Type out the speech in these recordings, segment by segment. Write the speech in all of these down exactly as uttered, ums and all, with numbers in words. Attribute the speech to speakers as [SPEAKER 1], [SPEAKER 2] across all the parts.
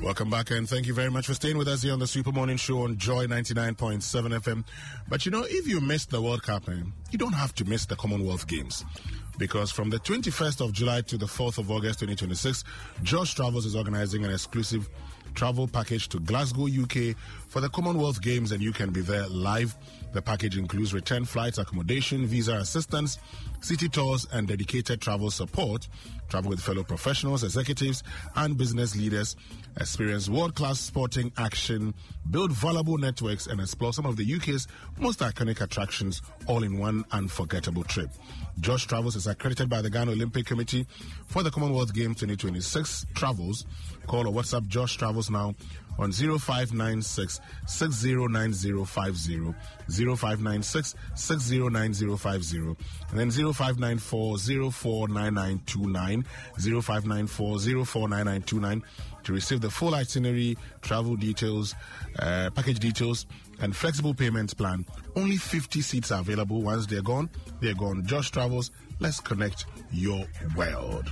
[SPEAKER 1] Welcome back, and thank you very much for staying with us here on the Super Morning Show on Joy ninety-nine point seven F M. But you know, if you missed the World Cup, man, you don't have to miss the Commonwealth Games. Because from the twenty-first of July to the fourth of August twenty twenty-six, Josh Travels is organizing an exclusive travel package to Glasgow, U K for the Commonwealth Games, and you can be there live. The package includes return flights, accommodation, visa assistance, city tours, and dedicated travel support. Travel with fellow professionals, executives, and business leaders. Experience world-class sporting action, build valuable networks, and explore some of the U K's most iconic attractions all in one unforgettable trip. Josh Travels is accredited by the Ghana Olympic Committee for the Commonwealth Games twenty twenty-six Travels. Call or WhatsApp Josh Travels now on zero five nine six, six zero nine zero five zero, zero five nine six, six zero nine zero five zero, and then zero five nine four, zero four nine nine two nine, zero five nine four, zero four nine nine two nine to receive the full itinerary, travel details, uh, package details, and flexible payment plan. Only fifty seats are available. Once they're gone, they're gone. Josh Travels, let's connect your world.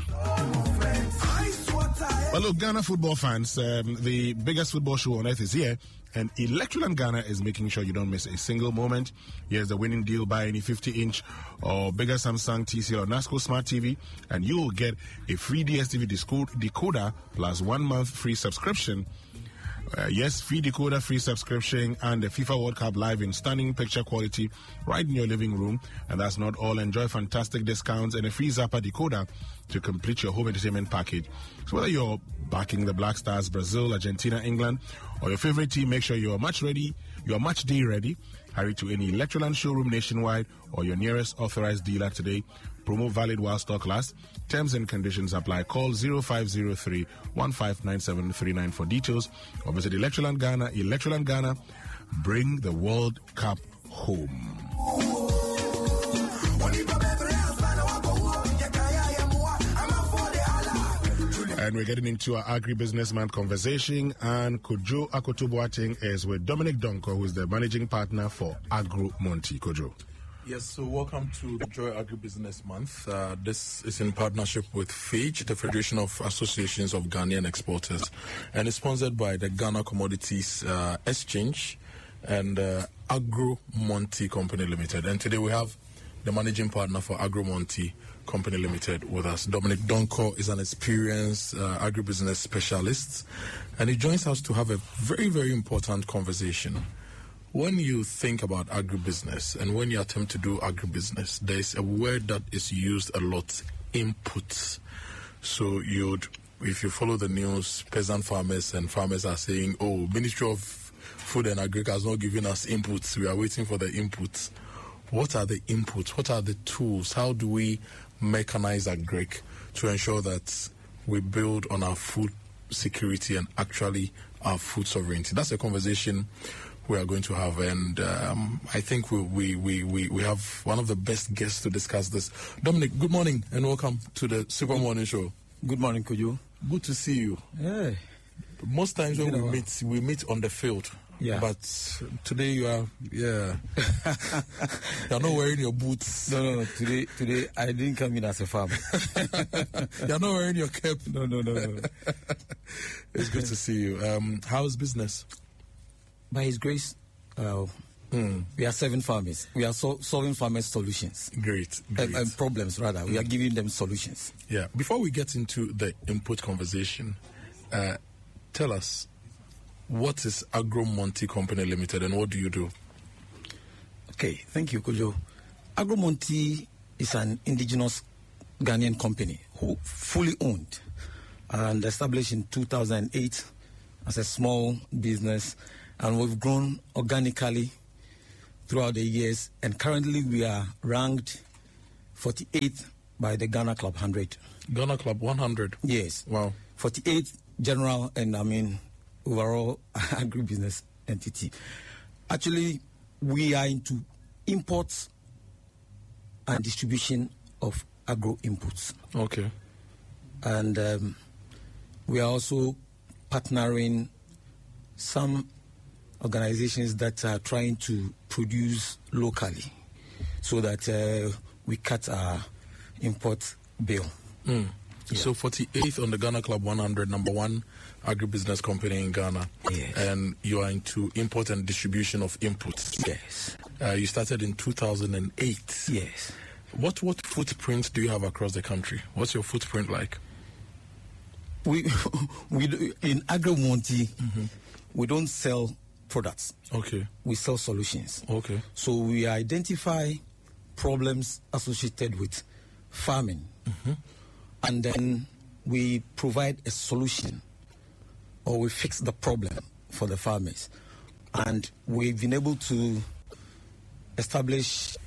[SPEAKER 1] Well, look, Ghana football fans, um, the biggest football show on earth is here, and Electroland Ghana is making sure you don't miss a single moment. Here's the winning deal: buy any fifty inch or bigger Samsung, T C L, or NASCO Smart T V, and you will get a free D S T V decoder plus one month free subscription. Uh, yes, free decoder, free subscription, and the FIFA World Cup live in stunning picture quality right in your living room. And that's not all. Enjoy fantastic discounts and a free Zappa decoder to complete your home entertainment package. So whether you're backing the Black Stars, Brazil, Argentina, England, or your favorite team, make sure you're match ready, you're match day ready. Hurry to any Electroland showroom nationwide or your nearest authorized dealer today. Promo valid while stock lasts. Terms and conditions apply. Call zero five zero three, one five nine seven three nine for details, or visit Electroland Ghana. Electroland Ghana, bring the World Cup home. And we're getting into our agribusinessman conversation, and Kojo Akoto-Boateng is with Dominic Donko, who is the managing partner for Agro Monti. Kojo.
[SPEAKER 2] Yes, so welcome to the Joy Agribusiness Month. Uh, this is in partnership with FAGE, the Federation of Associations of Ghanaian Exporters, and it's sponsored by the Ghana Commodities uh, Exchange and uh, Agro Monti Company Limited. And today we have the managing partner for Agro Monti Company Limited with us. Dominic Donko is an experienced uh, agribusiness specialist, and he joins us to have a very, very important conversation. When you think about agribusiness and when you attempt to do agribusiness, there's a word that is used a lot: inputs. So you'd, if you follow the news, peasant farmers and farmers are saying, "Oh, Ministry of Food and Agriculture has not given us inputs. We are waiting for the inputs." What are the inputs? What are the tools? How do we mechanize agri to ensure that we build on our food security and actually our food sovereignty? That's a conversation we are going to have, and um, I think we, we, we, we, we have one of the best guests to discuss this. Dominic, good morning and welcome to the Super Morning Show.
[SPEAKER 3] Good morning, Kojo.
[SPEAKER 2] Good to see you.
[SPEAKER 3] Yeah.
[SPEAKER 2] Most times when
[SPEAKER 3] you know,
[SPEAKER 2] we meet, we meet on the field.
[SPEAKER 3] Yeah.
[SPEAKER 2] But today you are, yeah. You're not wearing your boots.
[SPEAKER 3] No, no, no. Today, today I didn't come in as a farmer.
[SPEAKER 2] You're not wearing your cap.
[SPEAKER 3] No, no, no, no.
[SPEAKER 2] It's good to see you. Um, how's business?
[SPEAKER 3] By His grace, uh, mm. we are serving farmers. We are so, solving farmers' solutions.
[SPEAKER 2] Great, great.
[SPEAKER 3] Uh, uh, problems, rather. Mm. We are giving them solutions.
[SPEAKER 2] Yeah. Before we get into the input conversation, uh, tell us, what is Agro Monti Company Limited and what do you do?
[SPEAKER 3] Okay, thank you, Kojo. Agro Monti is an indigenous Ghanaian company who fully owned and established in two thousand eight as a small business, and we've grown organically throughout the years, and currently we are ranked forty-eighth by the Ghana Club one hundred.
[SPEAKER 2] Ghana Club one hundred?
[SPEAKER 3] Yes.
[SPEAKER 2] Wow.
[SPEAKER 3] forty-eighth general, and I mean overall agribusiness entity. Actually, we are into imports and distribution of agro inputs.
[SPEAKER 2] Okay.
[SPEAKER 3] And um, we are also partnering some organizations that are trying to produce locally so that uh, we cut our import bill.
[SPEAKER 2] Mm. Yeah. So forty-eighth on the Ghana Club one hundred, number one agribusiness company in Ghana.
[SPEAKER 3] Yes.
[SPEAKER 2] And you are into import and distribution of inputs.
[SPEAKER 3] Yes.
[SPEAKER 2] Uh, you started in two thousand eight.
[SPEAKER 3] Yes.
[SPEAKER 2] What what footprint do you have across the country? What's your footprint like?
[SPEAKER 3] We we do, in Agro Monte, mm-hmm. we don't sell products.
[SPEAKER 2] Okay.
[SPEAKER 3] We sell solutions.
[SPEAKER 2] Okay.
[SPEAKER 3] So we identify problems associated with farming, mm-hmm. and then we provide a solution, or we fix the problem for the farmers. And we've been able to establish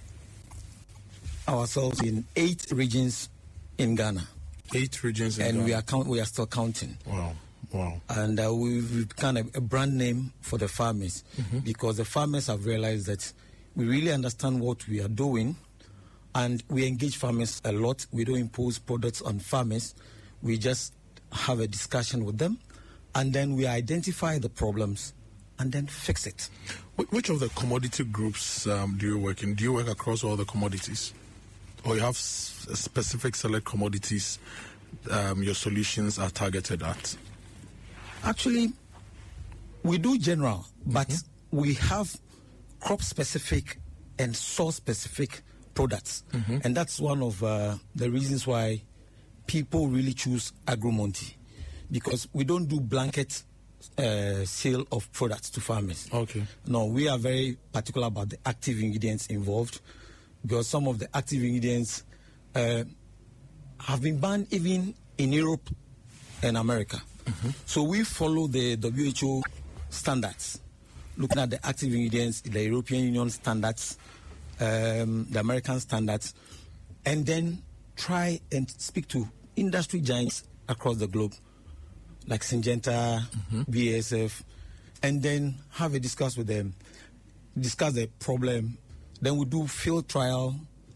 [SPEAKER 3] ourselves in eight regions in Ghana.
[SPEAKER 2] Eight regions in
[SPEAKER 3] and
[SPEAKER 2] Ghana.
[SPEAKER 3] we are count, we are still counting.
[SPEAKER 2] Wow, wow.
[SPEAKER 3] And uh, we've, we've kind of a brand name for the farmers, mm-hmm. because the farmers have realized that we really understand what we are doing, and we engage farmers a lot. We don't impose products on farmers. We just have a discussion with them, and then we identify the problems and then fix it.
[SPEAKER 2] Which of the commodity groups um, do you work in? Do you work across all the commodities? Or you have s- specific select commodities um, your solutions are targeted at?
[SPEAKER 3] Actually, we do general, but mm-hmm. we have crop-specific and source-specific products. Mm-hmm. And that's one of uh, the reasons why people really choose Agro Monte, because we don't do blanket uh, sale of products to farmers.
[SPEAKER 2] Okay.
[SPEAKER 3] No, we are very particular about the active ingredients involved, because some of the active ingredients uh, have been banned even in Europe and America. Mm-hmm. So we follow the W H O standards, looking at the active ingredients, the European Union standards, um, the American standards, and then try and speak to industry giants across the globe, like Syngenta, mm-hmm. B A S F, and then have a discuss with them, discuss the problem. Then we do field trial,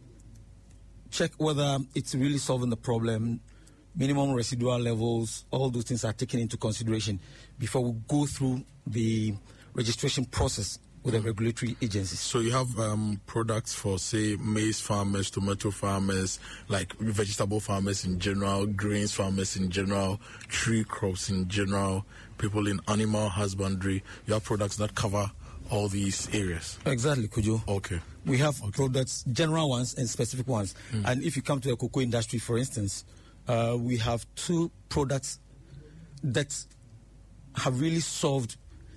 [SPEAKER 3] check whether it's really solving the problem, minimum residual levels, all those things are taken into consideration before we go through the registration process with mm-hmm. the regulatory agencies.
[SPEAKER 2] So you have um, products for, say, maize farmers, tomato farmers, like vegetable farmers in general, grains farmers in general, tree crops in general, people in animal husbandry. You have products that cover all these areas.
[SPEAKER 3] Exactly, Kujo.
[SPEAKER 2] Okay.
[SPEAKER 3] We have
[SPEAKER 2] okay.
[SPEAKER 3] products, general ones and specific ones. Mm. And if you come to the cocoa industry, for instance, uh, we have two products that have really solved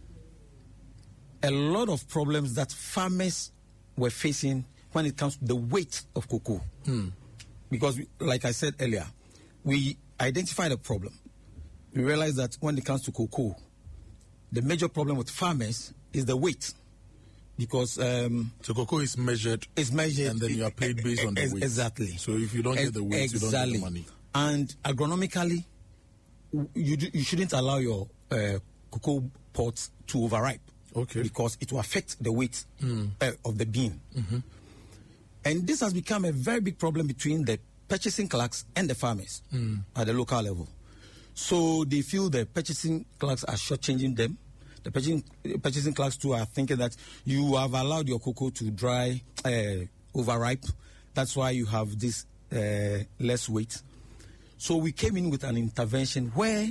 [SPEAKER 3] a lot of problems that farmers were facing when it comes to the weight of cocoa. Mm. Because, we, like I said earlier, we identified a problem. We realized that when it comes to cocoa, the major problem with farmers is the weight, because um,
[SPEAKER 2] so cocoa is measured,
[SPEAKER 3] is measured,
[SPEAKER 2] and then you are paid based on the weight.
[SPEAKER 3] Exactly.
[SPEAKER 2] So if you don't get the weight,
[SPEAKER 3] exactly.
[SPEAKER 2] you don't get the money.
[SPEAKER 3] And agronomically, you do, you shouldn't allow your uh, cocoa pods to overripe.
[SPEAKER 2] Okay.
[SPEAKER 3] Because it will affect the weight mm. uh, of the bean.
[SPEAKER 2] Mm-hmm.
[SPEAKER 3] And this has become a very big problem between the purchasing clerks and the farmers mm. at the local level. So they feel the purchasing clerks are shortchanging them. The purchasing, purchasing clerks too are thinking that you have allowed your cocoa to dry, uh, overripe. That's why you have this uh, less weight. So we came in with an intervention where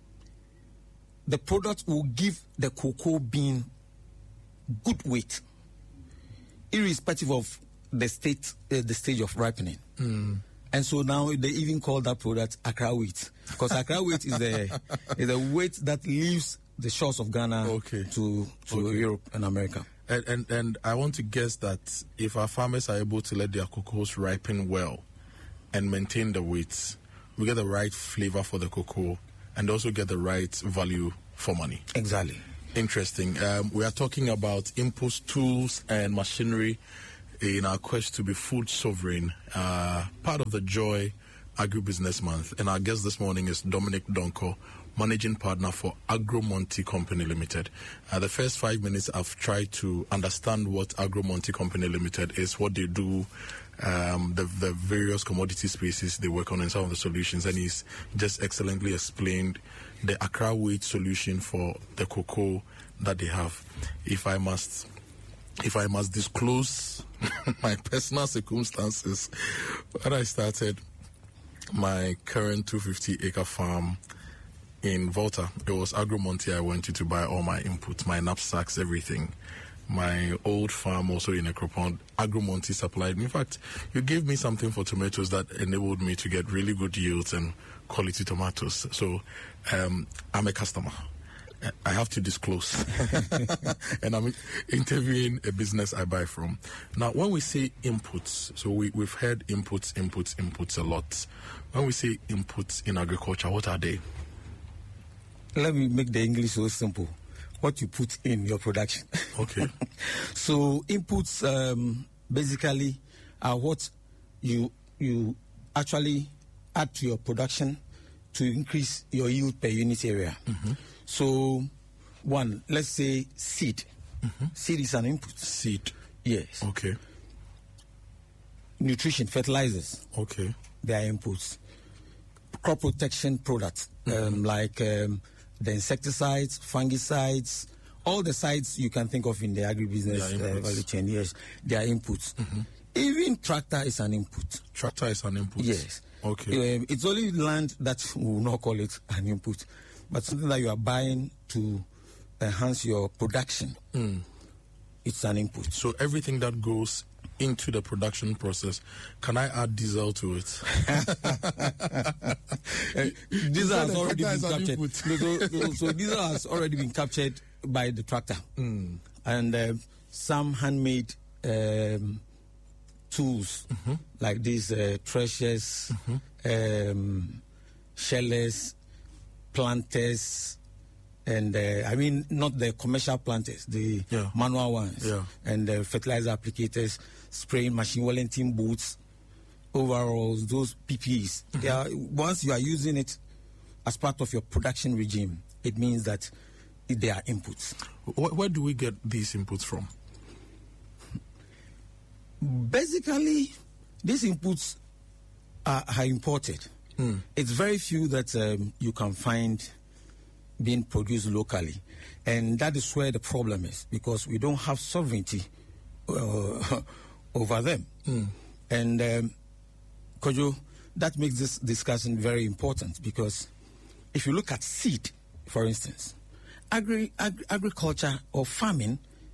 [SPEAKER 3] the product will give the cocoa bean good weight, irrespective of the state, uh, the stage of ripening. Mm. And so now they even call that product Accra weight, because Accra weight is the is the weight that leaves the shores of Ghana
[SPEAKER 2] okay.
[SPEAKER 3] to to okay. Europe and America.
[SPEAKER 2] And, and and I want to guess that if our farmers are able to let their cocoas ripen well and maintain the weights, we get the right flavor for the cocoa and also get the right value for money.
[SPEAKER 3] Exactly.
[SPEAKER 2] Interesting. Um, we are talking about inputs, tools, and machinery in our quest to be food sovereign, uh, part of the Joy Agribusiness Month. And our guest this morning is Dominic Donkor, Managing Partner for Agro Monte Company Limited. Uh, the first five minutes I've tried to understand what Agro Monte Company Limited is, what they do, um, the, the various commodity spaces they work on, and some of the solutions. And he's just excellently explained the Accra weight solution for the cocoa that they have. If I must, if I must disclose my personal circumstances, when I started my current two hundred fifty acre farm in Volta, it was Agromonti I went to to buy all my inputs, my knapsacks, everything. My old farm also in Ekropond, Agromonti supplied me. In fact, you gave me something for tomatoes that enabled me to get really good yields and quality tomatoes. So um, I'm a customer. I have to disclose. And I'm interviewing a business I buy from. Now, when we say inputs, so we, we've heard inputs, inputs, inputs a lot. When we say inputs in agriculture, what are they?
[SPEAKER 3] Let me make the English so simple. What you put in your production.
[SPEAKER 2] Okay.
[SPEAKER 3] So inputs um, basically are what you you actually add to your production to increase your yield per unit area. Mm-hmm. So, one, let's say seed. Mm-hmm. Seed is an input.
[SPEAKER 2] Seed.
[SPEAKER 3] Yes.
[SPEAKER 2] Okay.
[SPEAKER 3] Nutrition, fertilizers.
[SPEAKER 2] Okay.
[SPEAKER 3] They are inputs. Crop protection products, mm-hmm. um, like um, the insecticides, fungicides, all the sides you can think of in the agribusiness uh, value chain. Yes, they are inputs. Mm-hmm. Even tractor is an input.
[SPEAKER 2] Tractor is an input.
[SPEAKER 3] Yes.
[SPEAKER 2] Okay.
[SPEAKER 3] Um, it's only land that we will not call it an input, but something that you are buying to enhance your production. Mm. It's an input.
[SPEAKER 2] So everything that goes into the production process, can I add diesel to it?
[SPEAKER 3] uh, diesel has already been captured. so, so, so diesel has already been captured by the tractor. Mm. And uh, some handmade um, tools, mm-hmm. like these uh, threshers, mm-hmm. um, shellers, planters, and uh, I mean not the commercial planters, the yeah. manual ones,
[SPEAKER 2] yeah.
[SPEAKER 3] and the fertilizer applicators, spraying machine, Wellington boots, overalls, those P P Es. Mm-hmm. They are, once you are using it as part of your production regime, it means that they are inputs.
[SPEAKER 2] Where, where do we get these inputs from?
[SPEAKER 3] Basically, these inputs are, are imported. Mm. It's very few that um, you can find being produced locally. And that is where the problem is, because we don't have sovereignty uh, over them. Mm. And, um, Kojo, that makes this discussion very important, because if you look at seed, for instance, agri- ag- agriculture or farming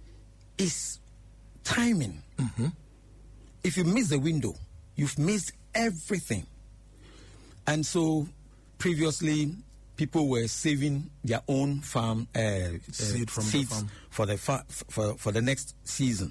[SPEAKER 3] is timing. Mm-hmm. If you miss the window, you've missed everything. And so previously, people were saving their own farm uh,
[SPEAKER 2] Seed
[SPEAKER 3] uh,
[SPEAKER 2] from
[SPEAKER 3] seeds
[SPEAKER 2] the farm.
[SPEAKER 3] for the fa- for for the next season.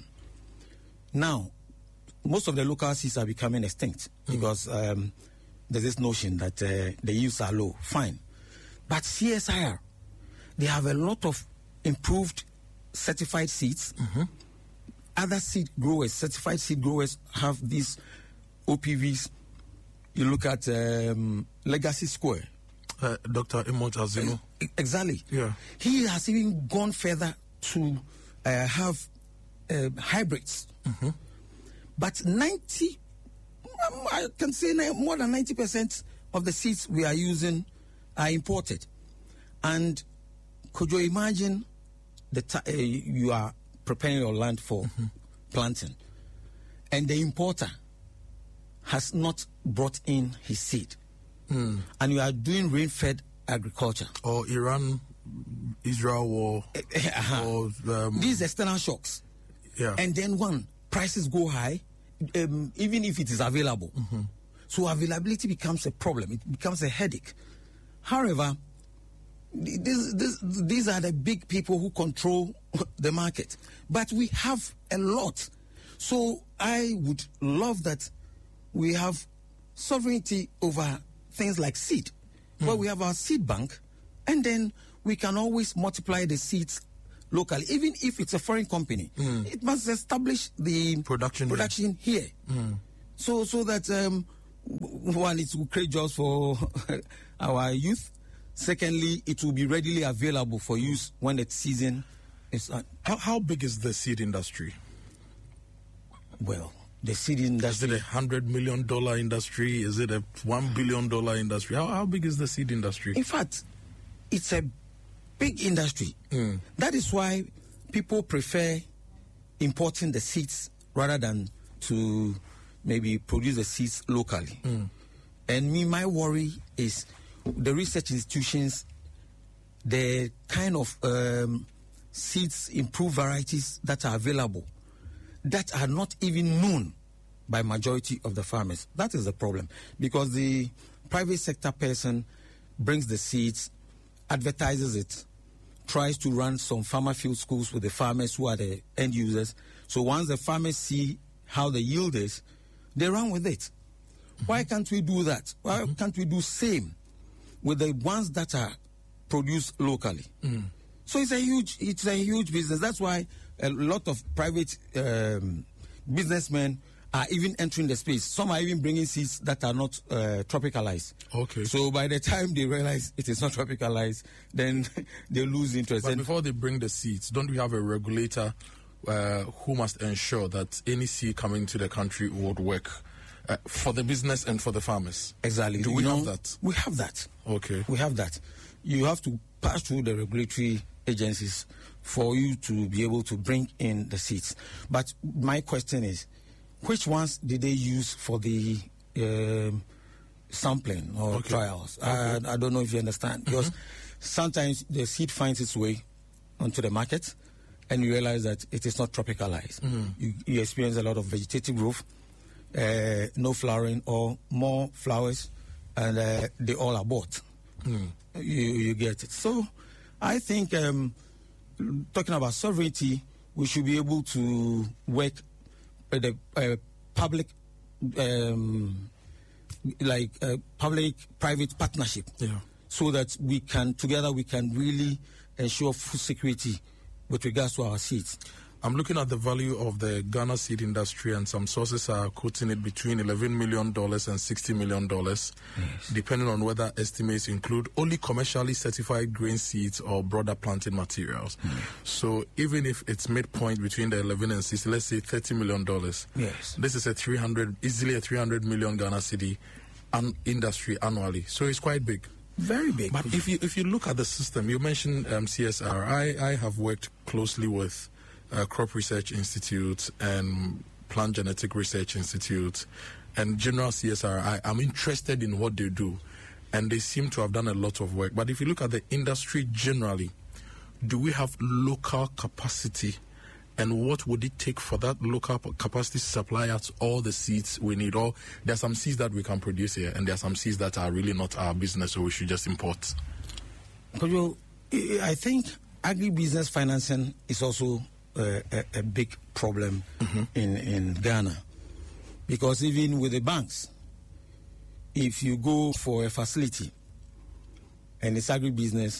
[SPEAKER 3] Now, most of the local seeds are becoming extinct mm. because um, there's this notion that uh, the yields are low. Fine, but C S I R, they have a lot of improved certified seeds. Mm-hmm. Other seed growers, certified seed growers, have these O P Vs. You look at um, Legacy Square.
[SPEAKER 2] Uh, Doctor Imot Azino.
[SPEAKER 3] Uh, exactly.
[SPEAKER 2] Yeah.
[SPEAKER 3] He has even gone further to uh, have uh, hybrids. Mm-hmm. But ninety, um, I can say more than ninety percent of the seeds we are using are imported. And could you imagine the t- uh, you are preparing your land for mm-hmm. planting, and the importer has not brought in his seed, mm. and you are doing rain-fed agriculture,
[SPEAKER 2] or Iran, Israel war,
[SPEAKER 3] uh-huh.
[SPEAKER 2] or um,
[SPEAKER 3] these external shocks,
[SPEAKER 2] yeah,
[SPEAKER 3] and then one prices go high, um, even if it is available. Mm-hmm. So availability becomes a problem. It becomes a headache. However, This, this, these are the big people who control the market. But we have a lot. So I would love that we have sovereignty over things like seed, mm. where we have our seed bank, and then we can always multiply the seeds locally. Even if it's a foreign company, mm. it must establish the
[SPEAKER 2] production,
[SPEAKER 3] production here. here. Mm. So, so that, um, one, it will create jobs for our youth. Secondly, it will be readily available for use when the season is on.
[SPEAKER 2] How, how big is the seed industry?
[SPEAKER 3] Well, the seed industry...
[SPEAKER 2] Is it a hundred million dollar industry? Is it a one billion dollar industry? How, how big is the seed industry?
[SPEAKER 3] In fact, it's a big industry. Mm. That is why people prefer importing the seeds rather than to maybe produce the seeds locally. Mm. And me, my worry is... the research institutions the kind of um, seeds, improved varieties that are available that are not even known by majority of the farmers. That is the problem, because the private sector person brings the seeds, advertises it, tries to run some farmer field schools with the farmers who are the end users. So once the farmers see how the yield is, they run with it. Mm-hmm. Why can't we do that? Why mm-hmm. can't we do same with the ones that are produced locally? Mm. So it's a huge, it's a huge business. That's why a lot of private um, businessmen are even entering the space. Some are even bringing seeds that are not uh, tropicalized.
[SPEAKER 2] Okay.
[SPEAKER 3] So by the time they realize it is not tropicalized, then they lose interest.
[SPEAKER 2] But
[SPEAKER 3] and
[SPEAKER 2] before they bring the seeds, don't we have a regulator uh, who must ensure that any seed coming to the country would work uh, for the business and for the farmers?
[SPEAKER 3] Exactly.
[SPEAKER 2] Do
[SPEAKER 3] you
[SPEAKER 2] we
[SPEAKER 3] know,
[SPEAKER 2] have that?
[SPEAKER 3] We have that.
[SPEAKER 2] Okay.
[SPEAKER 3] We have that. You have to pass through the regulatory agencies for you to be able to bring in the seeds. But my question is, which ones did they use for the um, sampling or
[SPEAKER 2] okay.
[SPEAKER 3] trials?
[SPEAKER 2] Okay.
[SPEAKER 3] I, I don't know if you understand. Mm-hmm. Because sometimes the seed finds its way onto the market and you realize that it is not tropicalized. Mm-hmm. You, you experience a lot of vegetative growth, uh, no flowering or more flowers, and uh, they all abort. Mm. You, you get it. So I think um, talking about sovereignty, we should be able to work with the uh, public, um, like uh, public-private partnership,
[SPEAKER 2] yeah.
[SPEAKER 3] so that we can together we can really ensure food security with regards to our seeds.
[SPEAKER 2] I'm looking at the value of the Ghana seed industry, and some sources are quoting it between eleven million dollars and sixty million dollars, yes. depending on whether estimates include only commercially certified grain seeds or broader planting materials. Mm. So even if it's midpoint between the eleven and sixty, let's say thirty million dollars,
[SPEAKER 3] yes.
[SPEAKER 2] this is a three hundred, easily a three hundred million Ghana cedi an industry annually. So it's quite big.
[SPEAKER 3] Very big.
[SPEAKER 2] But if you if you look at the system, you mentioned um, C S R. I, I have worked closely with Uh, Crop Research Institute and Plant Genetic Research Institute and General C S R. I am interested in what they do, and they seem to have done a lot of work. But if you look at the industry generally, do we have local capacity, and what would it take for that local capacity to supply us all the seeds we need? Or there are some seeds that we can produce here, and there are some seeds that are really not our business, so we should just import.
[SPEAKER 3] Well, I think agribusiness financing is also Uh, a, a big problem mm-hmm. in, in Ghana, because even with the banks, if you go for a facility and it's agribusiness,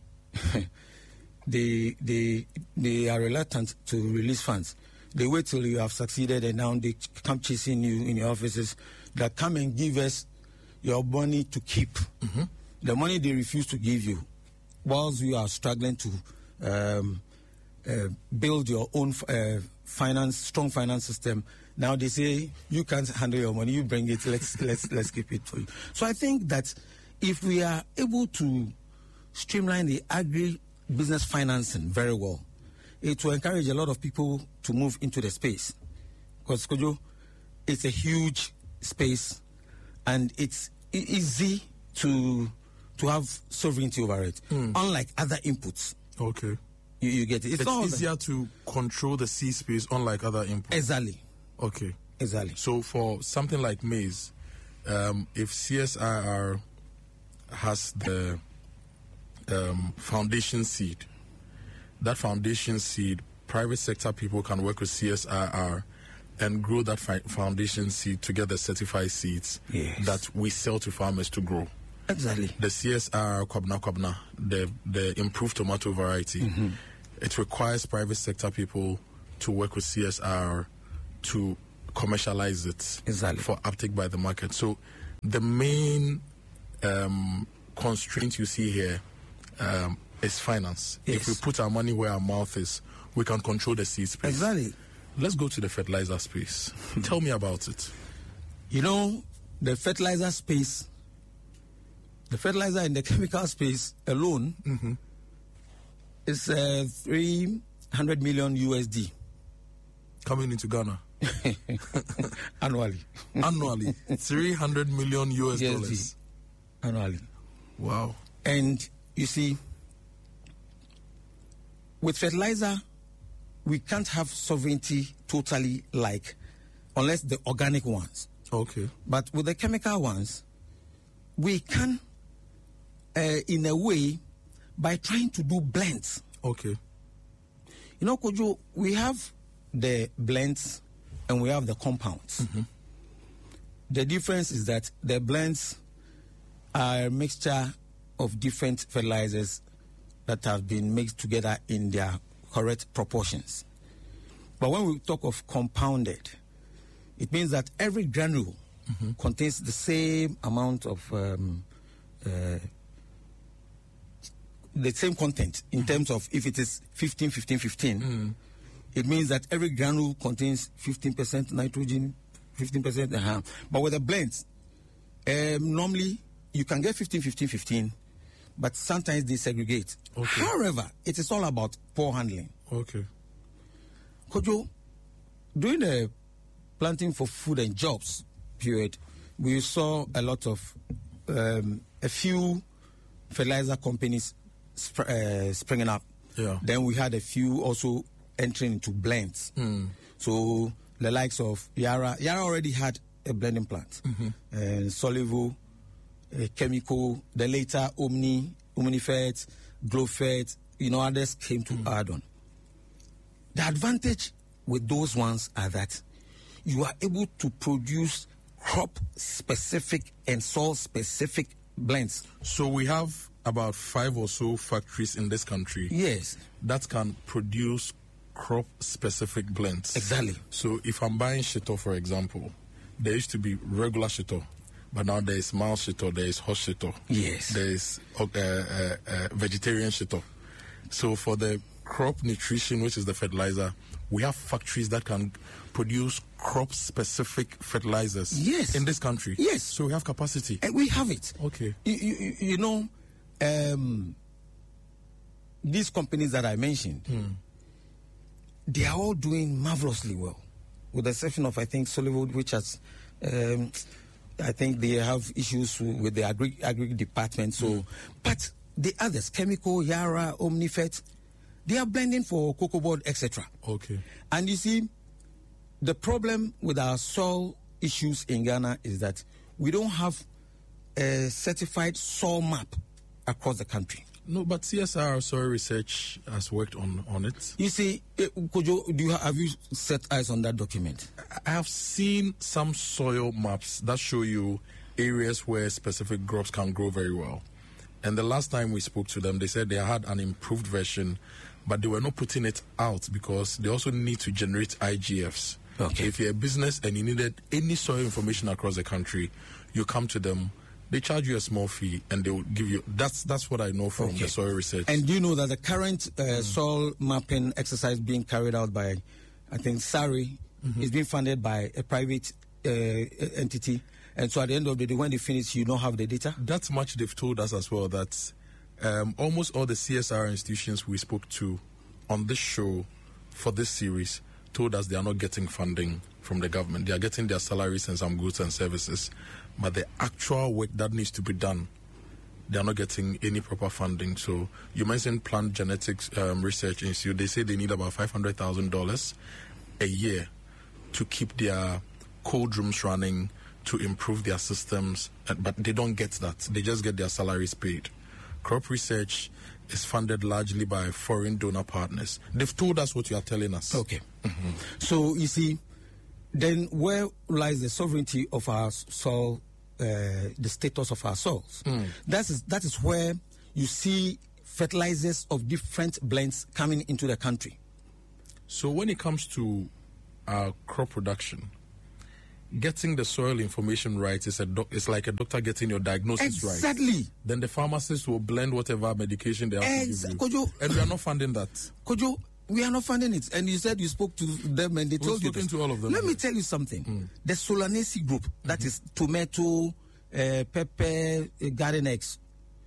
[SPEAKER 3] they they they are reluctant to release funds. They wait till you have succeeded, and now they come chasing you in your offices that come and give us your money to keep. Mm-hmm. The money they refuse to give you, whilst you are struggling to um, Uh, build your own uh, finance, strong finance system. Now they say you can't handle your money, you bring it. Let's let's let's keep it for you. So I think that if we are able to streamline the agri business financing very well, it will encourage a lot of people to move into the space. Because Kojo, it's a huge space, and it's e- easy to to have sovereignty over it, mm. unlike other inputs.
[SPEAKER 2] Okay.
[SPEAKER 3] You, you get it.
[SPEAKER 2] It's, it's easier to control the sea space, unlike other inputs.
[SPEAKER 3] Exactly.
[SPEAKER 2] Okay.
[SPEAKER 3] Exactly.
[SPEAKER 2] So for something like maize, um, if C S I R has the um, foundation seed, that foundation seed, private sector people can work with C S I R and grow that fi- foundation seed to get the certified seeds
[SPEAKER 3] yes.
[SPEAKER 2] that we sell to farmers to grow.
[SPEAKER 3] Exactly.
[SPEAKER 2] The C S R Kwabna Kwabna, the the improved tomato variety, mm-hmm. it requires private sector people to work with C S R to commercialize it
[SPEAKER 3] exactly.
[SPEAKER 2] for uptake by the market. So the main um, constraint you see here um, is finance.
[SPEAKER 3] Yes.
[SPEAKER 2] If we put our money where our mouth is, we can control the seed space.
[SPEAKER 3] Exactly.
[SPEAKER 2] Let's go to the fertilizer space. Tell me about it.
[SPEAKER 3] You know, the fertilizer space, the fertilizer in the chemical space alone mm-hmm. is uh, three hundred million U S D.
[SPEAKER 2] Coming into Ghana.
[SPEAKER 3] Annually.
[SPEAKER 2] Annually. three hundred million U S dollars.
[SPEAKER 3] Annually.
[SPEAKER 2] Wow.
[SPEAKER 3] And you see, with fertilizer, we can't have sovereignty totally like, unless the organic ones.
[SPEAKER 2] Okay.
[SPEAKER 3] But with the chemical ones, we can, uh, in a way, by trying to do blends.
[SPEAKER 2] Okay.
[SPEAKER 3] You know, Kojo, we have the blends and we have the compounds.
[SPEAKER 2] Mm-hmm.
[SPEAKER 3] The difference is that the blends are a mixture of different fertilizers that have been mixed together in their correct proportions. But when we talk of compounded, it means that every granule mm-hmm. contains the same amount of um, uh, the same content in mm-hmm. terms of if it is fifteen, fifteen, fifteen, mm. it means that every granule contains fifteen percent nitrogen, fifteen percent. Uh-huh. But with the blends, um, normally you can get fifteen, fifteen, fifteen, but sometimes they segregate. Okay. However, it is all about poor handling.
[SPEAKER 2] Okay.
[SPEAKER 3] Kojo, during the planting for food and jobs period, we saw a lot of, um, a few fertilizer companies sp- uh, springing up.
[SPEAKER 2] Yeah.
[SPEAKER 3] Then we had a few also entering into blends. Mm. So the likes of Yara, Yara already had a blending plant. Mm-hmm. And Solivo, uh, Chemical, the later Omni, Omnifet, Glowfet, you know, others came to mm. add on. The advantage with those ones are that you are able to produce crop-specific and soil-specific blends.
[SPEAKER 2] So we have about five or so factories in this country.
[SPEAKER 3] Yes.
[SPEAKER 2] That can produce crop-specific blends.
[SPEAKER 3] Exactly.
[SPEAKER 2] So if I'm buying shito, for example, there used to be regular shito, but now there is mild shito, there is hot shito.
[SPEAKER 3] Yes.
[SPEAKER 2] There is uh, uh, uh, vegetarian shito. So for the crop nutrition, which is the fertilizer, we have factories that can produce crop-specific fertilizers.
[SPEAKER 3] Yes.
[SPEAKER 2] In this country.
[SPEAKER 3] Yes.
[SPEAKER 2] So we have capacity.
[SPEAKER 3] And we have it.
[SPEAKER 2] Okay.
[SPEAKER 3] You, you, you know, um, these companies that I mentioned, mm. they are all doing marvelously well, with the exception of, I think, Solivo, which has, um, I think they have issues with the agri, agri department. So, mm. but the others, Chemical, Yara, Omnifet, they are blending for cocoa board, et cetera.
[SPEAKER 2] Okay.
[SPEAKER 3] And you see, the problem with our soil issues in Ghana is that we don't have a certified soil map across the country.
[SPEAKER 2] No, but C S R Soil Research has worked on, on it.
[SPEAKER 3] You see, Kojo, do you have, have you set eyes on that document?
[SPEAKER 2] I have seen some soil maps that show you areas where specific crops can grow very well. And the last time we spoke to them, they said they had an improved version, but they were not putting it out because they also need to generate I G Fs.
[SPEAKER 3] Okay.
[SPEAKER 2] If you're a business and you needed any soil information across the country, you come to them. They charge you a small fee, and they will give you. That's that's what I know from
[SPEAKER 3] okay.
[SPEAKER 2] the soil research.
[SPEAKER 3] And do you know that the current uh, mm. soil mapping exercise being carried out by, I think, SARI, mm-hmm. is being funded by a private uh, entity, and so at the end of the day, when they finish, you don't have the data?
[SPEAKER 2] That's much they've told us as well, that um, almost all the C S R institutions we spoke to on this show for this series told us they are not getting funding from the government. They are getting their salaries and some goods and services, but the actual work that needs to be done, they are not getting any proper funding. So you mentioned Plant Genetics um, Research Institute. They say they need about five hundred thousand dollars a year to keep their cold rooms running, to improve their systems, but they don't get that. They just get their salaries paid. Crop research is funded largely by foreign donor partners. They've told us what you are telling us.
[SPEAKER 3] Okay.
[SPEAKER 2] Mm-hmm.
[SPEAKER 3] So, you see, then where lies the sovereignty of our soil, uh, the status of our soils? Mm. That is, that is where you see fertilizers of different blends coming into the country.
[SPEAKER 2] So when it comes to our crop production, getting the soil information right is a doc- it's like a doctor getting your diagnosis
[SPEAKER 3] exactly.
[SPEAKER 2] right.
[SPEAKER 3] Exactly.
[SPEAKER 2] Then the pharmacist will blend whatever medication they have
[SPEAKER 3] Ex-
[SPEAKER 2] to give
[SPEAKER 3] you.
[SPEAKER 2] Kojo, and we are not funding that.
[SPEAKER 3] Kojo, we are not funding it. And you said you spoke to them and they
[SPEAKER 2] We've
[SPEAKER 3] told you
[SPEAKER 2] spoken to all of them.
[SPEAKER 3] Let
[SPEAKER 2] yeah.
[SPEAKER 3] me tell you something. Mm. The Solanacea group, that
[SPEAKER 2] mm-hmm.
[SPEAKER 3] is tomato, uh, pepper, uh, garden eggs.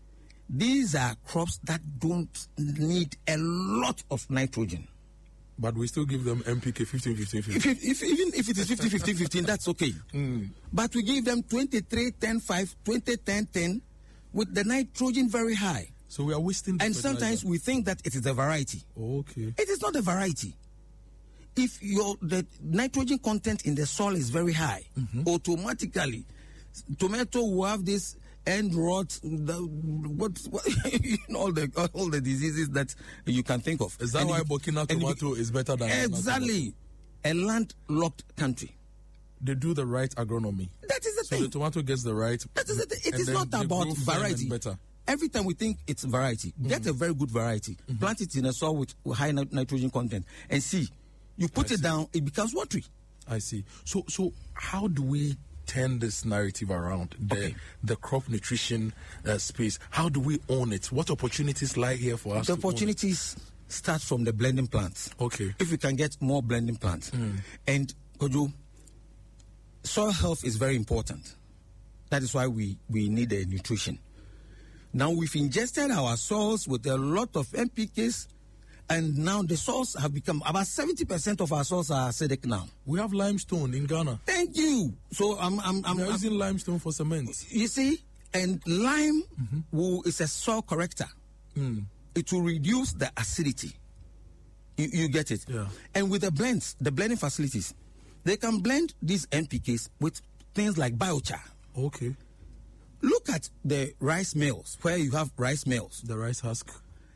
[SPEAKER 3] These are crops that don't need a lot of nitrogen.
[SPEAKER 2] But we still give them N P K fifteen, fifteen, fifteen.
[SPEAKER 3] If, it, if even if it is fifteen, fifteen, fifteen, that's okay. Mm. But we give them twenty-three, ten, five, twenty, ten, ten, with the nitrogen very high.
[SPEAKER 2] So we are wasting the
[SPEAKER 3] And
[SPEAKER 2] fertilizer.
[SPEAKER 3] sometimes we think that it is a variety.
[SPEAKER 2] Okay.
[SPEAKER 3] It is not a variety. If your the nitrogen content in the soil is very high, mm-hmm. automatically tomato will have this end rot, the, what, what you know, all the all the diseases that you can think of.
[SPEAKER 2] Is that
[SPEAKER 3] and
[SPEAKER 2] why
[SPEAKER 3] if,
[SPEAKER 2] Burkina tomato
[SPEAKER 3] if,
[SPEAKER 2] is better than
[SPEAKER 3] exactly a landlocked country?
[SPEAKER 2] They do the right agronomy.
[SPEAKER 3] That is the
[SPEAKER 2] so
[SPEAKER 3] thing.
[SPEAKER 2] the tomato gets the right.
[SPEAKER 3] That is the thing. It is
[SPEAKER 2] then
[SPEAKER 3] not
[SPEAKER 2] they
[SPEAKER 3] about
[SPEAKER 2] grow firm
[SPEAKER 3] variety.
[SPEAKER 2] and better.
[SPEAKER 3] Every time we think it's variety, mm. get a very good variety, mm-hmm. plant it in a soil with high nit- nitrogen content, and see. You put I it see. down, it becomes watery.
[SPEAKER 2] I see. So, so how do we turn this narrative around? The
[SPEAKER 3] okay.
[SPEAKER 2] the crop nutrition uh, space. How do we own it? What opportunities lie here for us?
[SPEAKER 3] The
[SPEAKER 2] to
[SPEAKER 3] opportunities
[SPEAKER 2] own it?
[SPEAKER 3] start from the blending plants.
[SPEAKER 2] Okay.
[SPEAKER 3] If we can get more blending plants, mm. and Kojo, soil health is very important. That is why we we need a nutrition. Now we've ingested our soils with a lot of N P Ks. And now the soils have become, about seventy percent of our soils are acidic now.
[SPEAKER 2] We have limestone in Ghana.
[SPEAKER 3] Thank you. So I'm... I'm, I'm
[SPEAKER 2] We're
[SPEAKER 3] I'm,
[SPEAKER 2] using limestone for cement.
[SPEAKER 3] You see, and lime mm-hmm. will, is a soil corrector.
[SPEAKER 2] Mm.
[SPEAKER 3] It will reduce the acidity. You, you get it?
[SPEAKER 2] Yeah.
[SPEAKER 3] And with the blends, the blending facilities, they can blend these N P Ks with things like biochar.
[SPEAKER 2] Okay.
[SPEAKER 3] Look at the rice mills, where you have rice mills.
[SPEAKER 2] The rice husk.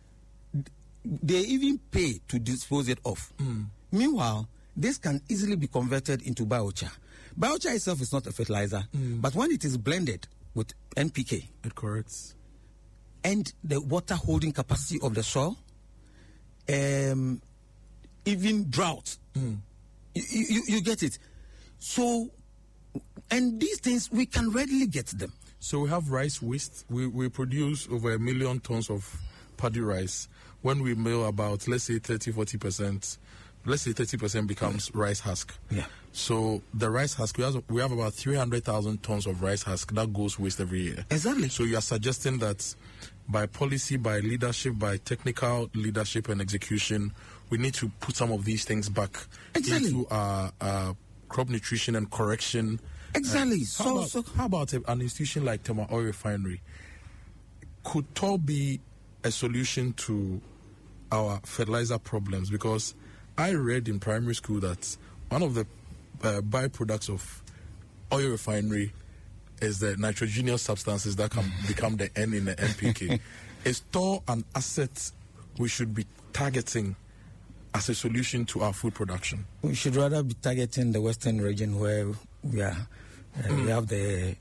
[SPEAKER 3] They even pay to dispose it off.
[SPEAKER 2] Mm.
[SPEAKER 3] Meanwhile, this can easily be converted into biochar. Biochar itself is not a fertilizer, mm. but when it is blended with N P K,
[SPEAKER 2] it corrects.
[SPEAKER 3] And the water holding capacity of the soil, um, even drought, mm. you, you, you get it. So, and these things, we can readily get them.
[SPEAKER 2] So we have rice waste. We, we produce over a million tons of paddy rice. When we mill about, let's say, thirty, forty percent, let's say thirty percent becomes rice husk.
[SPEAKER 3] Yeah.
[SPEAKER 2] So the rice husk, we have, we have about three hundred thousand tons of rice husk that goes waste every year.
[SPEAKER 3] Exactly.
[SPEAKER 2] So you are suggesting that by policy, by leadership, by technical leadership and execution, we need to put some of these things back
[SPEAKER 3] exactly.
[SPEAKER 2] into our, our crop nutrition and correction.
[SPEAKER 3] Exactly.
[SPEAKER 2] Uh,
[SPEAKER 3] so,
[SPEAKER 2] how about,
[SPEAKER 3] so
[SPEAKER 2] how about an institution like Tema Oil Refinery? Could T O be a solution to our fertilizer problems? Because I read in primary school that one of the uh, byproducts of oil refinery is the nitrogenous substances that can become the N in the N P K. Is T O an asset we should be targeting as a solution to our food production?
[SPEAKER 3] We should rather be targeting the western region where we are. Uh, mm. We have the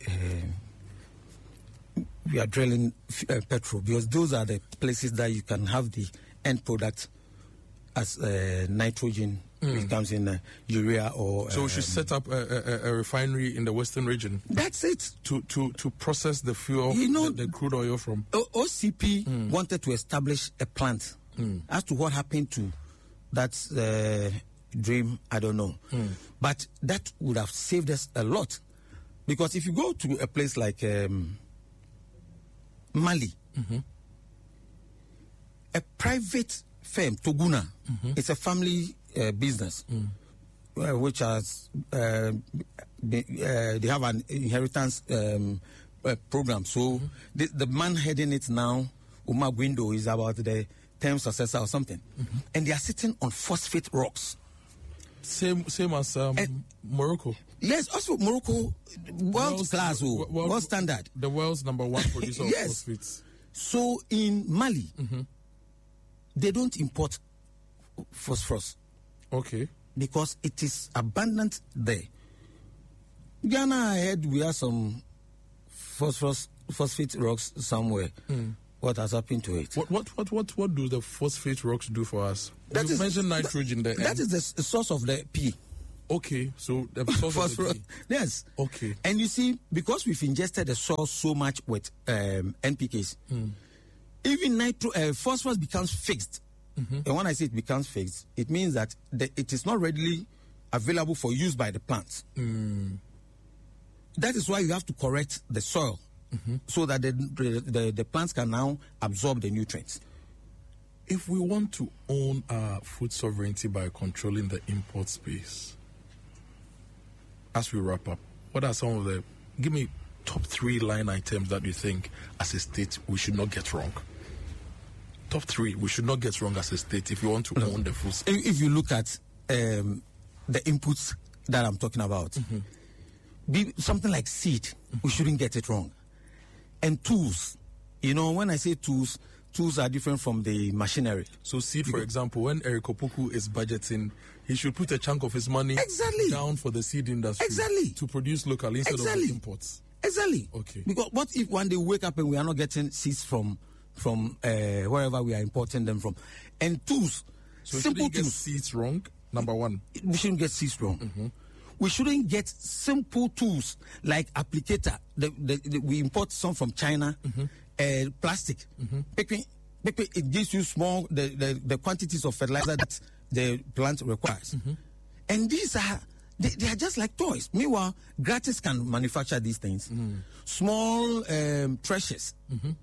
[SPEAKER 3] uh, we are drilling uh, petrol, because those are the places that you can have the end product as uh, nitrogen, mm. which comes in uh, urea or.
[SPEAKER 2] So
[SPEAKER 3] uh,
[SPEAKER 2] we should set up a, a, a refinery in the western region.
[SPEAKER 3] That's it.
[SPEAKER 2] To to to process the fuel,
[SPEAKER 3] you know,
[SPEAKER 2] the, the crude oil from.
[SPEAKER 3] O- OCP mm. wanted to establish a plant. Mm. As to what happened to that uh, dream, I don't know. Mm. But that would have saved us a lot. Because if you go to a place like um, Mali, mm-hmm. a private firm, Toguna, mm-hmm. it's a family uh, business, mm. uh, which has, uh, they, uh, they have an inheritance um, uh, program. So mm-hmm. the, the man heading it now, Umar Gwindo, is about the term successor or something. Mm-hmm. And they are sitting on phosphate rocks.
[SPEAKER 2] Same same as um, Morocco.
[SPEAKER 3] Yes, also Morocco, world class, world, world standard.
[SPEAKER 2] The world's number one producer
[SPEAKER 3] yes.
[SPEAKER 2] of phosphates.
[SPEAKER 3] So in Mali,
[SPEAKER 2] mm-hmm.
[SPEAKER 3] they don't import phosphorus.
[SPEAKER 2] Okay.
[SPEAKER 3] Because it is abundant there. Ghana, I heard we have some phosphorus, phosphate rocks somewhere. Mm. What has happened to it?
[SPEAKER 2] What what what what what do the phosphate rocks do for us?
[SPEAKER 3] That
[SPEAKER 2] you
[SPEAKER 3] is,
[SPEAKER 2] mentioned nitrogen there.
[SPEAKER 3] That is the source of the P.
[SPEAKER 2] Okay, so the source of the P.
[SPEAKER 3] Yes.
[SPEAKER 2] Okay.
[SPEAKER 3] And you see, because we've ingested the soil so much with um, N P Ks, mm. even nitro uh, phosphorus becomes fixed. Mm-hmm. And when I say it becomes fixed, it means that the, it is not readily available for use by the plants.
[SPEAKER 2] Mm.
[SPEAKER 3] That is why you have to correct the soil. Mm-hmm. So that the, the the plants can now absorb the nutrients.
[SPEAKER 2] If we want to own our food sovereignty by controlling the import space, as we wrap up, what are some of the, give me top three line items that you think as a state we should not get wrong? top three we should not get wrong as a state if we want to no. own the food space?
[SPEAKER 3] If, if you look at um, the inputs that I'm talking about, mm-hmm. be, something like seed, mm-hmm. we shouldn't get it wrong. And tools, you know, when I say tools, tools are different from the machinery.
[SPEAKER 2] So seed, for example, when Eric Opoku is budgeting, he should put a chunk of his money
[SPEAKER 3] exactly.
[SPEAKER 2] down for the seed industry
[SPEAKER 3] exactly.
[SPEAKER 2] to produce locally instead
[SPEAKER 3] exactly.
[SPEAKER 2] of the imports.
[SPEAKER 3] Exactly.
[SPEAKER 2] Okay.
[SPEAKER 3] Because what if one day we wake up and we are not getting seeds from from uh, wherever we are importing them from? And tools,
[SPEAKER 2] so
[SPEAKER 3] simple
[SPEAKER 2] get
[SPEAKER 3] tools.
[SPEAKER 2] Seeds wrong, number one.
[SPEAKER 3] We shouldn't get seeds wrong. Mm-hmm. We shouldn't get simple tools like applicator. The, the, the, we import some from China, mm-hmm. uh, plastic. Mm-hmm. It gives you small, the, the, the quantities of fertilizer that the plant requires. Mm-hmm. And these are, they, they are just like toys. Meanwhile, Gratis can manufacture these things. Mm-hmm. Small um, treasures, mm-hmm.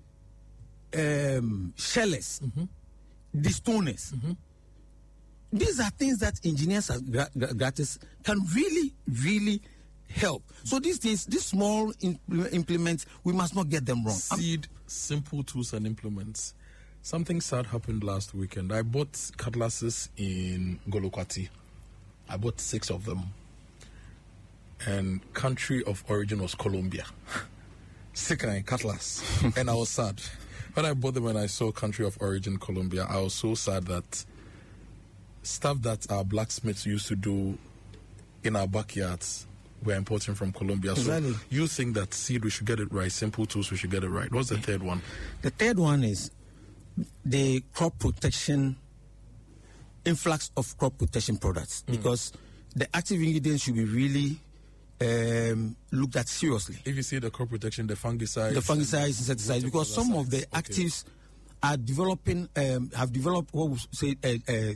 [SPEAKER 3] um, shellers, mm-hmm. destoners. Mm-hmm. These are things that engineers at gra- gra- Gratis can really, really help. So these things, these small in- implements, we must not get them wrong.
[SPEAKER 2] Seed, I'm, simple tools and implements. Something sad happened last weekend. I bought cutlasses in Golokwati. I bought six of them. And country of origin was Colombia. Sick and cutlass. And I was sad. When I bought them and I saw country of origin Colombia, I was so sad that stuff that our blacksmiths used to do in our backyards we're importing from Colombia.
[SPEAKER 3] Exactly.
[SPEAKER 2] So you think that seed, we should get it right. Simple tools, we should get it right. What's the third one?
[SPEAKER 3] The third one is the crop protection, influx of crop protection products. Mm. Because the active ingredients should be really um, looked at seriously.
[SPEAKER 2] If you see the crop protection, the fungicides.
[SPEAKER 3] The fungicides, insecticides, because some of the okay. actives are developing, um, have developed what we say a, a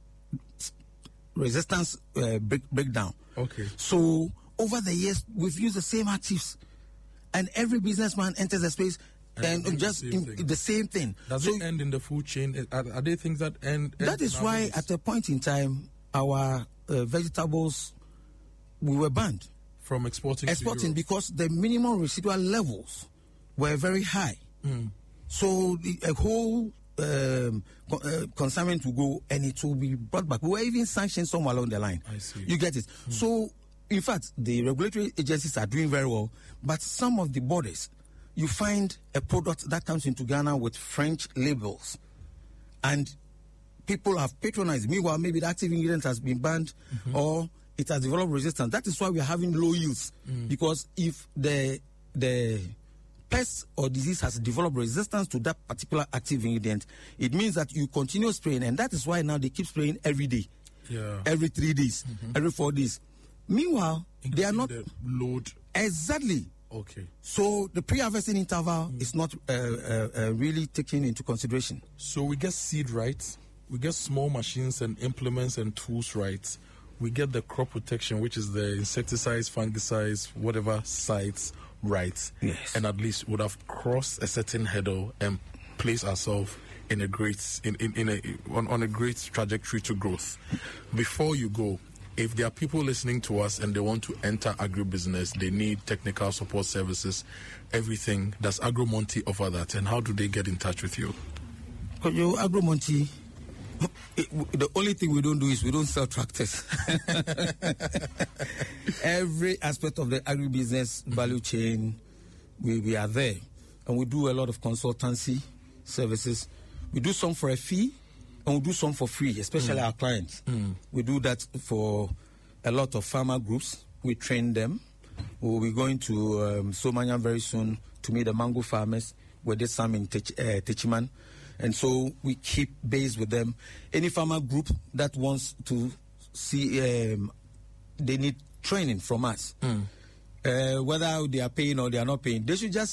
[SPEAKER 3] resistance uh, break, breakdown.
[SPEAKER 2] Okay.
[SPEAKER 3] So over the years, we've used the same actives, and every businessman enters the space and, and just the same, in, the same thing.
[SPEAKER 2] Does so it end in the food chain? Are, are there things that end? end
[SPEAKER 3] that is why, ways? At a point in time, our uh, vegetables we were banned
[SPEAKER 2] from exporting.
[SPEAKER 3] Exporting because the minimum residual levels were very high. Mm. So the, a whole um, co- uh, consignment will go and it will be brought back. We were even sanctioned somewhere along the line.
[SPEAKER 2] I see.
[SPEAKER 3] You get it. Mm. So, in fact, the regulatory agencies are doing very well, but some of the borders, you find a product that comes into Ghana with French labels, and people have patronized. Meanwhile, maybe the active ingredient has been banned, mm-hmm. or it has developed resistance. That is why we are having low yields, mm. because if the the pest or disease has developed resistance to that particular active ingredient, it means that you continue spraying, and that is why now they keep spraying every day,
[SPEAKER 2] yeah.
[SPEAKER 3] every three days, mm-hmm. every four days. Meanwhile,
[SPEAKER 2] including
[SPEAKER 3] they are not
[SPEAKER 2] the load.
[SPEAKER 3] Exactly.
[SPEAKER 2] Okay.
[SPEAKER 3] So the pre-harvesting interval mm. is not uh, uh, uh, really taken into consideration.
[SPEAKER 2] So we get seed right, we get small machines and implements and tools right, we get the crop protection, which is the insecticides, fungicides, whatever sites right,
[SPEAKER 3] yes.
[SPEAKER 2] and at least would have crossed a certain hurdle and placed ourselves in a great in, in, in a on, on a great trajectory to growth. Before you go, if there are people listening to us and they want to enter agribusiness, they need technical support services, everything. Does AgroMonte offer that? And how do they get in touch with you?
[SPEAKER 3] Your AgroMonte, the only thing we don't do is we don't sell tractors. Every aspect of the agribusiness value chain, we, we are there. And we do a lot of consultancy services. We do some for a fee, and we do some for free, especially mm. our clients. Mm. We do that for a lot of farmer groups. We train them. We'll be going to um, Somanya very soon to meet the mango farmers. We did some in Tech, uh, Techiman. And so we keep base with them. Any farmer group that wants to see, um, they need training from us. Mm. Uh, whether they are paying or they are not paying, they should just